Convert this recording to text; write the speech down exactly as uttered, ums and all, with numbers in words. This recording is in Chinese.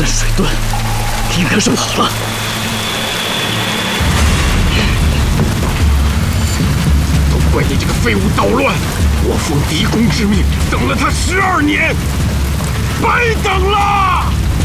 深水遁应该是跑了。 都怪你这个废物捣乱！我奉狄公之命等了他十二年，白等了。